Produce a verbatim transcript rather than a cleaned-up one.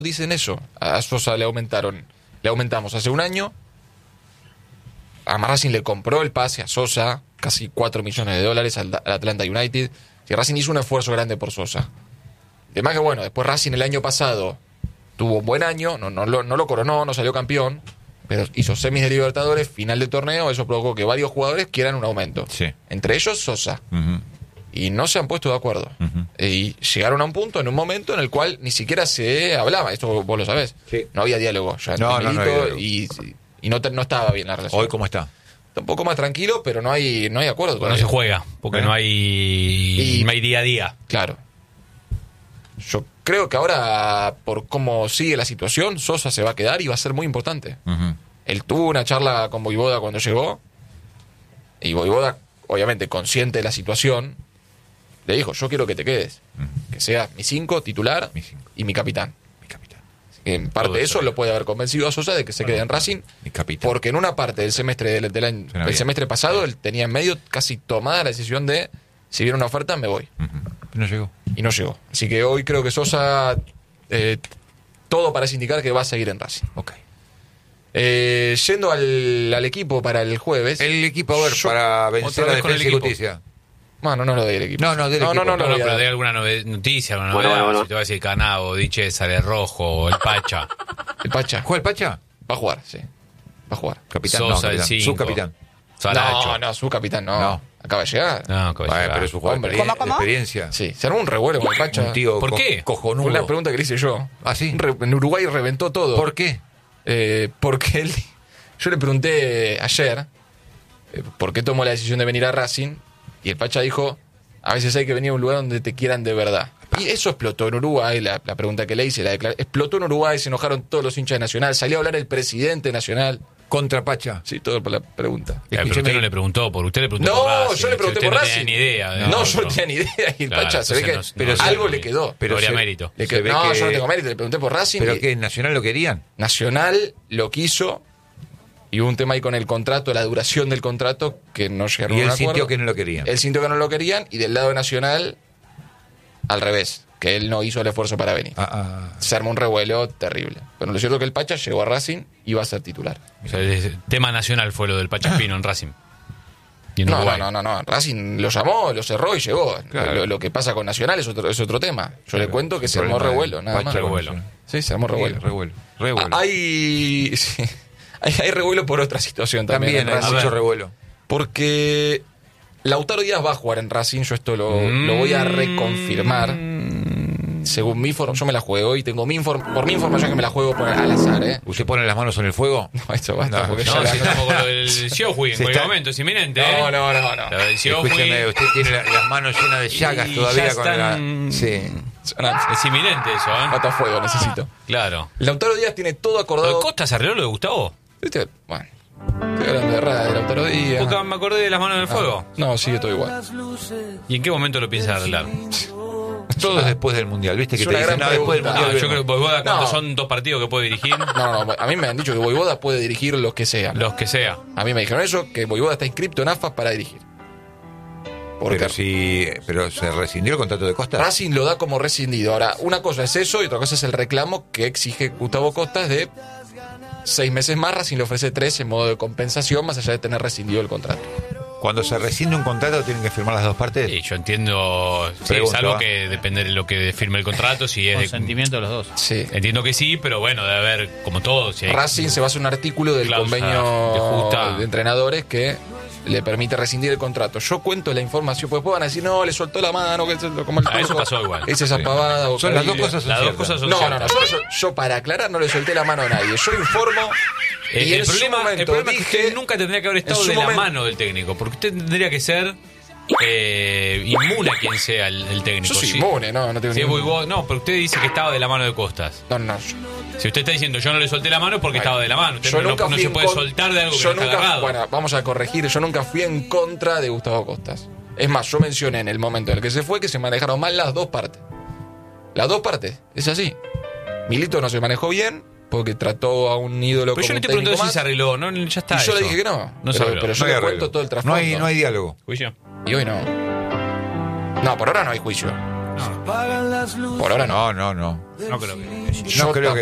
dicen eso. A Sosa le aumentaron, le aumentamos hace un año. A Racing le compró el pase a Sosa, casi cuatro millones de dólares al, al Atlanta United. Que Racing hizo un esfuerzo grande por Sosa. Además que bueno, después Racing el año pasado tuvo un buen año, no, no, no, no lo coronó, no salió campeón, pero hizo semis de Libertadores, final de torneo, eso provocó que varios jugadores quieran un aumento. Sí. Entre ellos Sosa. Uh-huh. Y no se han puesto de acuerdo. Uh-huh. Y llegaron a un punto, en un momento en el cual ni siquiera se hablaba, esto vos lo sabés. Sí. No había diálogo ya entre No, no, no Milito había diálogo. y, y no, te- no estaba bien la relación. ¿Hoy cómo está? Está un poco más tranquilo, pero no hay, no hay acuerdo Porque no todavía. se juega, porque ¿Eh? no hay Y- no hay día a día. Claro. Yo creo que ahora, por cómo sigue la situación, Sosa se va a quedar y va a ser muy importante. Uh-huh. Él tuvo una charla con Voivoda cuando llegó, y Voivoda, obviamente consciente de la situación, le dijo, yo quiero que te quedes, Uh-huh. que seas mi cinco titular Mi cinco. y mi capitán. Mi capitán. En parte Todo de eso eso bien. lo puede haber convencido a Sosa de que se quede en Racing, Mi capitán. porque en una parte del semestre del, del año- Suena del bien. semestre pasado él tenía en medio casi tomada la decisión de, si viene una oferta, me voy. Uh-huh. No llegó. Y no llegó. Así que hoy creo que Sosa, eh, todo parece indicar que va a seguir en Racing. Ok. Eh, yendo al, al equipo para el jueves. El equipo, a ver, Yo- para otra vencer vez la con el defensa y equipo. justicia. Bueno, no lo del equipo. No, no, del equipo. No, no, No, lo no, voy a pero dar. de alguna nove- noticia, alguna Bueno, novedad. bueno, Si te va a decir Canavo, Diche, Sale Rojo, o el Pacha. El Pacha. ¿Juega el Pacha? Va a jugar, sí. Va a jugar. Capitán, Sosa, no, el capitán. cinco. Subcapitán. Saracho. No, no, su capitán no. No. Acaba de llegar. No, que va a Bueno, llegar. pero es un jugador Hombre. de ¿Cómo, experien- cómo? de experiencia. Sí, se armó un revuelo con el Pacha. Un tío ¿Por co- qué? cojonudo. Fue una pregunta que le hice yo. ¿Ah, sí? Un re- En Uruguay reventó todo. ¿Por qué? Eh, porque él, yo le pregunté ayer eh, por qué tomó la decisión de venir a Racing y el Pacha dijo, a veces hay que venir a un lugar donde te quieran de verdad. Y eso explotó en Uruguay, la, la pregunta que le hice, la declar- explotó en Uruguay, se enojaron todos los hinchas de Nacional, salió a hablar el presidente Nacional. Contra Pacha. Sí, todo por la pregunta. Eh, pero Escúcheme. usted no le preguntó, por usted le preguntó No, por Racing. yo le pregunté usted por no Racing. tenía ni idea. de No, yo otro. no tenía ni idea. Y el Claro, Pacha se ve que entonces no- no pero sé, algo no- le quedó. Pero no habría se- mérito. Le se quedó- ve no, que- yo no tengo mérito, le pregunté por Racing. ¿Pero y- qué? ¿Nacional lo querían? Nacional lo quiso y hubo un tema ahí con el contrato, la duración del contrato, que no llegaron Y a un él acuerdo. sintió que no lo querían. Él sintió que no lo querían y del lado de Nacional, al revés, que él no hizo el esfuerzo para venir. Ah, ah. Se armó un revuelo terrible. Pero lo cierto es que el Pacha llegó a Racing y va a ser titular. O sea, el tema nacional fue lo del Pachaspino en Racing. Y en No, no, Uruguay. no, no, no. Racing lo llamó, lo cerró y llegó. Claro. Lo, lo que pasa con Nacional es otro, es otro tema. Yo le cuento que Es se un armó problema de revuelo, nada Pacha más. con Revuelo. Nacional. Sí, se armó revuelo. Sí, revuelo. Revuelo. Ah, Hay, sí, hay, hay revuelo por otra situación también. También en hay Racing. mucho ver. revuelo. Porque Lautaro Díaz va a jugar en Racing, yo esto lo, lo voy a reconfirmar. Según mi información, yo me la juego y tengo mi inform por mi información que me la juego por al azar, ¿eh? ¿Usted pone las manos en el fuego? No, esto basta, No, porque No, ya si la- estamos con lo del Siohui en Se cualquier está- momento, es inminente. ¿eh? No, no, no, no. Lo del Siohui Escúcheme, usted tiene la- las manos llenas de llagas Y todavía ya con la... están- Sí. es inminente eso, ¿eh? Mata fuego, necesito. Claro. Lautaro Díaz tiene todo ¿Lo acordado. de Costa se arregló lo de Gustavo? ¿Viste? Bueno, estoy hablando de Rada, de Lautaro Díaz. Porque me acordé de las manos en el fuego. No, sigue todo igual. ¿Y en qué momento lo piensa arreglar? Todo es después del Mundial, ¿viste? Que Es te una dicen, gran no, después del pregunta. No, Mundial yo creo vemos". que Boivoda, cuando No. son dos partidos que puede dirigir, No, no, a mí me han dicho que Voivoda puede dirigir los que sea. los que sea. A mí me dijeron eso, que Voivoda está inscripto en A F A para dirigir. Porque Pero si, pero se rescindió el contrato de Costa. Racing lo da como rescindido. Ahora, una cosa es eso y otra cosa es el reclamo que exige Gustavo Costas de seis meses más. Racing le ofrece tres en modo de compensación, más allá de tener rescindido el contrato. Cuando se rescinde un contrato tienen que firmar las dos partes. Sí, yo entiendo, sí, Pregunto, es algo ¿eh? que depende de lo que firme el contrato, si es de, Consentimiento de los dos. Sí. entiendo que sí, pero bueno, debe haber como todo, si hay- Racing se va a hacer un artículo del Cláusula convenio de justa. de entrenadores que le permite rescindir el contrato. Yo cuento la información, pues después van a decir, no, le soltó la mano, que es como el Ah, eso turco. pasó igual. Es esa Sí. pavada. o Son las dos Caribe. cosas son las dos ciertas. cosas son No, no, no, ciertas. yo, yo para aclarar no le solté la mano a nadie. Yo informo Eh, y el, en su problema, el momento problema es que dije, usted nunca tendría que haber estado en su de la momento- mano del técnico, porque usted tendría que ser eh, inmune a quien sea el, el técnico. yo soy Si- inmune, no, no tengo si es ningún- Boivoda- no, pero usted dice que estaba de la mano de Costas. No, no, yo, Si usted está diciendo yo no le solté la mano es porque Ay, estaba de la mano. Usted yo no, nunca no fui se en puede con- soltar de algo que yo no está nunca, agarrado. bueno, vamos a corregir, yo nunca fui en contra de Gustavo Costas. Es más, yo mencioné en el momento en el que se fue que se manejaron mal las dos partes. Las dos partes, es así. Milito no se manejó bien porque trató a un ídolo Pero yo como le un estoy preguntando técnico si se más, arregló, no, ya está. y yo le eso. dije que no. No pero, se arregló. pero yo No hay le arreglo. cuento todo el trasfondo. No hay, no hay diálogo. Juicio. Y hoy no. No, por ahora no hay juicio. Por ahora no. No, no, no. No creo que. No Yo creo que